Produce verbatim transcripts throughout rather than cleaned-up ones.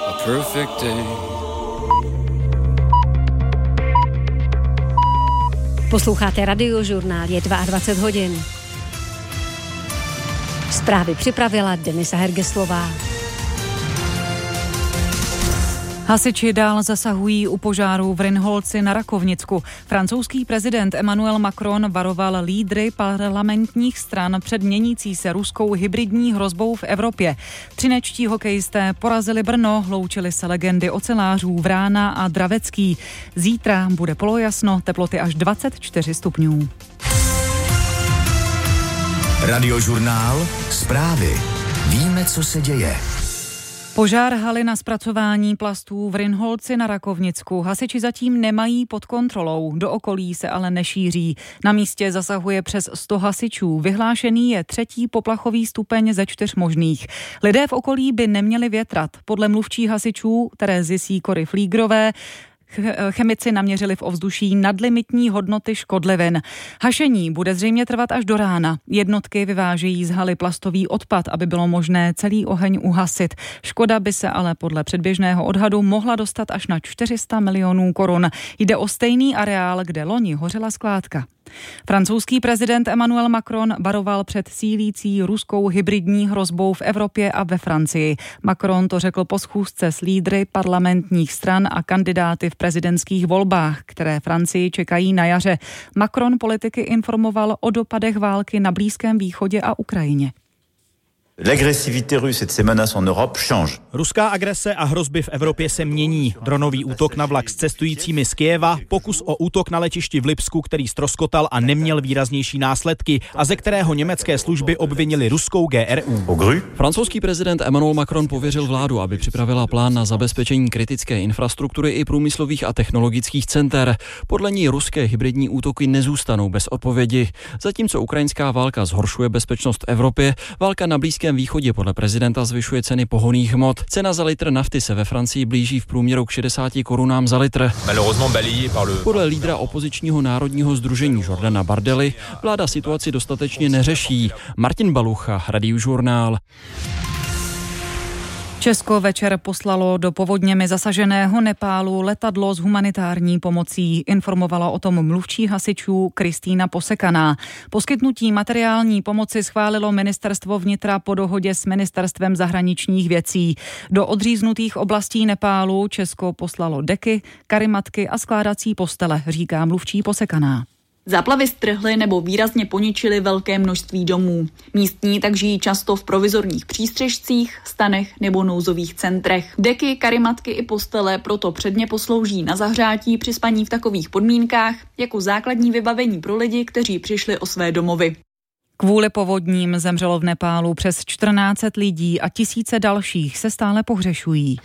a perfect day. Posloucháte Radiožurnál, je dvacet dva hodin. Zprávy připravila Denisa Hergeslová. Hasiči dál zasahují u požáru v Rynholci na Rakovnicku. Francouzský prezident Emmanuel Macron varoval lídry parlamentních stran před měnící se ruskou hybridní hrozbou v Evropě. Třinečtí hokejisté porazili Brno, loučily se legendy ocelářů Vrána a Dravecký. Zítra bude polojasno, teploty až dvacet čtyři stupňů. Radiožurnál, zprávy. Víme, co se děje. Požár haly na zpracování plastů v Rynholci na Rakovnicku hasiči zatím nemají pod kontrolou, do okolí se ale nešíří. Na místě zasahuje přes sto hasičů, vyhlášený je třetí poplachový stupeň ze čtyř možných. Lidé v okolí by neměli větrat. Podle mluvčí hasičů Terezy Sýkory Flígrové chemici naměřili v ovzduší nadlimitní hodnoty škodlivin. Hašení bude zřejmě trvat až do rána. Jednotky vyvážejí z haly plastový odpad, aby bylo možné celý oheň uhasit. Škoda by se ale podle předběžného odhadu mohla dostat až na čtyři sta milionů korun. Jde o stejný areál, kde loni hořela skládka. Francouzský prezident Emmanuel Macron varoval před sílící ruskou hybridní hrozbou v Evropě a ve Francii. Macron to řekl po schůzce s lídry parlamentních stran a kandidáty v prezidentských volbách, které Francii čekají na jaře. Macron politiky informoval o dopadech války na Blízkém východě a Ukrajině. L'agresivité russe et ses menaces en Europe change. Ruská agrese a hrozby v Evropě se mění. Dronový útok na vlak s cestujícími z Kyjeva, pokus o útok na letišti v Lipsku, který ztroskotal a neměl výraznější následky a ze kterého německé služby obvinili ruskou G R U. Francouzský prezident Emmanuel Macron pověřil vládu, aby připravila plán na zabezpečení kritické infrastruktury i průmyslových a technologických center. Podle ní ruské hybridní útoky nezůstanou bez odpovědi. Zatímco ukrajinská válka zhoršuje bezpečnost v Evropě, válka na Blízkém východě podle prezidenta zvyšuje ceny pohonných hmot. Cena za litr nafty se ve Francii blíží v průměru k šedesáti korunám za litr. Podle lídra opozičního národního sdružení Jordana Bardely vláda situaci dostatečně neřeší. Martin Balucha, Radiožurnál. Česko večer poslalo do povodněmi zasaženého Nepálu letadlo s humanitární pomocí. Informovala o tom mluvčí hasičů Kristýna Posekaná. Poskytnutí materiální pomoci schválilo ministerstvo vnitra po dohodě s ministerstvem zahraničních věcí. Do odříznutých oblastí Nepálu Česko poslalo deky, karimatky a skládací postele, říká mluvčí Posekaná. Záplavy strhly nebo výrazně poničily velké množství domů. Místní tak žijí často v provizorních přístřešcích, stanech nebo nouzových centrech. Deky, karimatky i postele proto předně poslouží na zahřátí při spaní v takových podmínkách jako základní vybavení pro lidi, kteří přišli o své domovy. Kvůli povodním zemřelo v Nepálu přes čtrnáct set lidí a tisíce dalších se stále pohřešují.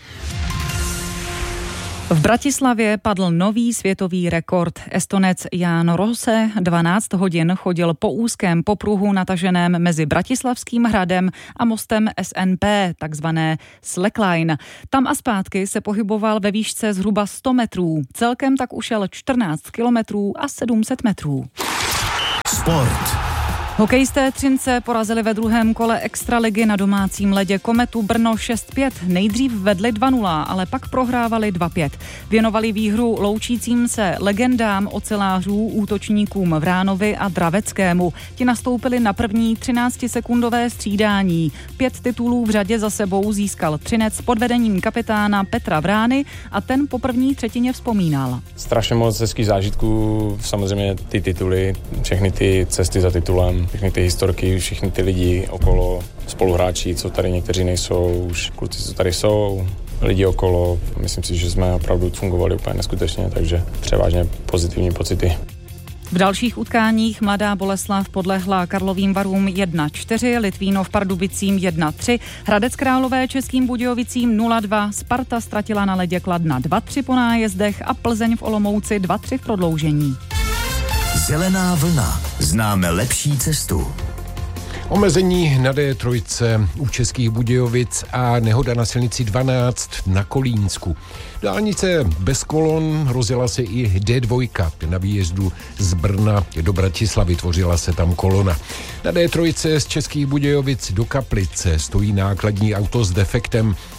V Bratislavě padl nový světový rekord. Estonec Jan Rose dvanáct hodin chodil po úzkém popruhu nataženém mezi Bratislavským hradem a mostem S N P, takzvané slackline. Tam a zpátky se pohyboval ve výšce zhruba sto metrů. Celkem tak ušel čtrnáct kilometrů a sedm set metrů. Sport. Hokejisté Třince porazili ve druhém kole extraligy na domácím ledě Kometu Brno šest pět. Nejdřív vedli dva nula, ale pak prohrávali dva pět. Věnovali výhru loučícím se legendám ocelářů, útočníkům Vránovi a Draveckému. Ti nastoupili na první třináctisekundové střídání. Pět titulů v řadě za sebou získal Třinec pod vedením kapitána Petra Vrány a ten po první třetině vzpomínal. Strašně moc hezkých zážitků, samozřejmě ty tituly, všechny ty cesty za titulem. Všechny ty historky, všichni ty lidi okolo, spoluhráči, co tady někteří nejsou, už kluci, co tady jsou, lidi okolo. Myslím si, že jsme opravdu fungovali úplně neskutečně, takže převážně pozitivní pocity. V dalších utkáních Mladá Boleslav podlehla Karlovým Varům jedna čtyři, Litvínov Pardubicím jedna tři, Hradec Králové Českým Budějovicím nula dva, Sparta ztratila na ledě Kladna dva tři po nájezdech a Plzeň v Olomouci dva tři v prodloužení. Zelená vlna. Známe lepší cestu. Omezení na D tři u Českých Budějovic a nehoda na silnici dvanáct na Kolínsku. Dálnice bez kolon, rozjela se i D dva. Na výjezdu z Brna do Bratislavy tvořila se tam kolona. Na D tři z Českých Budějovic do Kaplice stojí nákladní auto s defektem.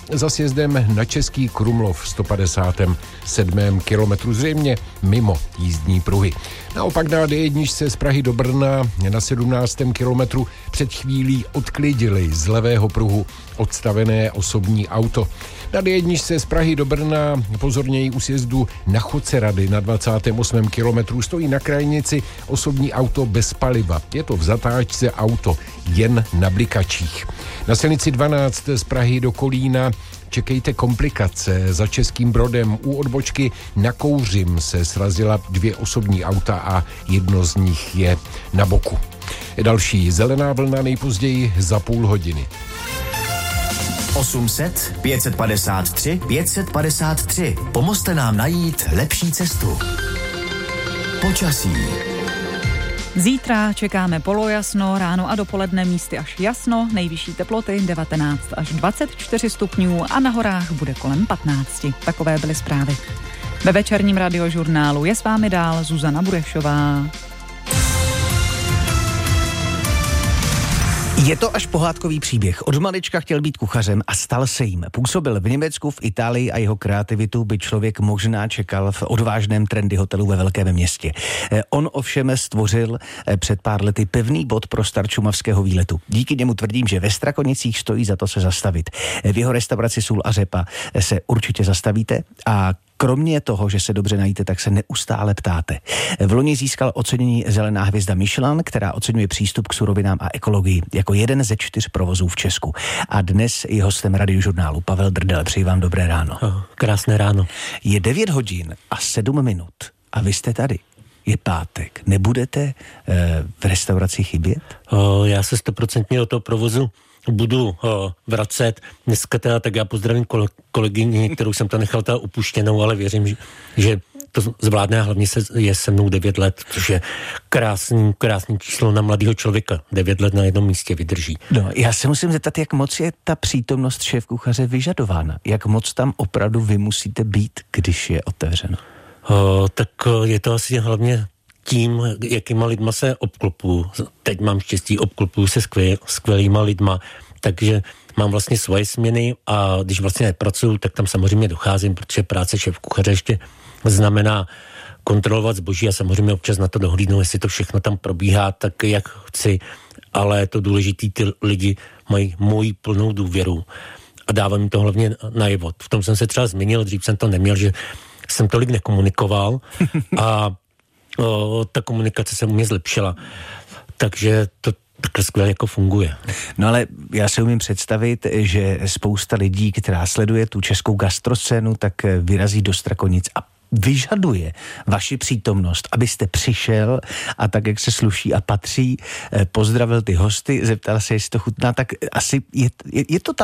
za sjezdem na Český Krumlov v sto padesátém sedmém kilometru, zřejmě mimo jízdní pruhy. Naopak na D jedna z Prahy do Brna na sedmnáctém kilometru před chvílí odklidili z levého pruhu odstavené osobní auto. Na D jedna z Prahy do Brna pozorněji u sjezdu na Chodcerady na dvacátém osmém kilometru stojí na krajnici osobní auto bez paliva. Je to v zatáčce auto jen na blikačích. Na silnici dvanáct z Prahy do Kolína čekejte komplikace. Za Českým Brodem u odbočky na Kouřim se srazila dvě osobní auta a jedno z nich je na boku. Další zelená vlna nejpozději za půl hodiny. osm set, pět set padesát tři, pět set padesát tři. Pomozte nám najít lepší cestu. Počasí. Zítra čekáme polojasno, ráno a dopoledne místy až jasno, nejvyšší teploty devatenáct až dvacet čtyři stupňů a na horách bude kolem patnáct. Takové byly zprávy. Ve večerním radiožurnálu je s vámi dál Zuzana Burešová. Je to až pohádkový příběh. Od malička chtěl být kuchařem a stal se jím. Působil v Německu, v Itálii a jeho kreativitu by člověk možná čekal v odvážném trendy hotelu ve velkém městě. On ovšem stvořil před pár lety pevný bod pro starčumavského výletu. Díky němu tvrdím, že ve Strakonicích stojí za to se zastavit. V jeho restauraci Sůl a řepa se určitě zastavíte a kromě toho, že se dobře najíte, tak se neustále ptáte. V loni získal ocenění Zelená hvězda Michelin, která oceňuje přístup k surovinám a ekologii jako jeden ze čtyř provozů v Česku. A dnes je hostem radiožurnálu Pavel Drdel. Přeji vám dobré ráno. Oh, krásné ráno. Je devět hodin a sedm minut a vy jste tady. Je pátek. Nebudete e, v restauraci chybět? Oh, já se stoprocentně do toho provozu budu o, vracet. Dneska teda, tak já pozdravím kolegyni, kterou jsem to nechal teda upuštěnou, ale věřím, že, že to zvládne a hlavně se, je se mnou devět let, což je krásný, krásný číslo na mladého člověka. devět let na jednom místě vydrží. No, já se musím zeptat, jak moc je ta přítomnost šéfkuchaře vyžadována? Jak moc tam opravdu vy musíte být, když je otevřeno? O, tak o, je to asi hlavně tím, jakýma lidma se obklopuju. Teď mám štěstí, obklopuju se skvěl, skvělýma lidma, takže mám vlastně svoje směny a když vlastně nepracuju, tak tam samozřejmě docházím, protože práce šéfkuchaře ještě znamená kontrolovat zboží a samozřejmě občas na to dohlídnu, jestli to všechno tam probíhá tak, jak chci, ale to důležitý, ty lidi mají moji plnou důvěru a dávám jim to hlavně najevo. V tom jsem se třeba zmínil, dřív jsem to neměl, že jsem tolik nekomunikoval a O, ta komunikace se u mě zlepšila, takže to takhle skvěle jako funguje. No ale já si umím představit, že spousta lidí, která sleduje tu českou gastroscénu, tak vyrazí do Strakonic a vyžaduje vaši přítomnost, abyste přišel a tak, jak se sluší a patří, pozdravil ty hosty, zeptal se, jestli to chutná, tak asi je, je, je to ta,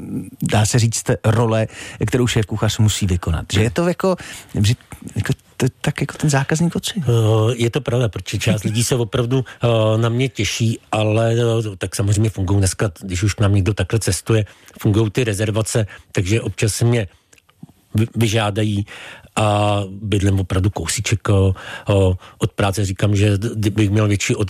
dá se říct, role, kterou šéfkuchař musí vykonat. Že je to jako, že, jako to, tak jako ten zákazník ocení. Je to pravda, protože část lidí se opravdu na mě těší, ale tak samozřejmě fungují dneska, když už k nám někdo takhle cestuje, fungují ty rezervace, takže občas se mě vyžádají a bydlím opravdu kousíček o, o, od práce. Říkám, že bych měl větší od,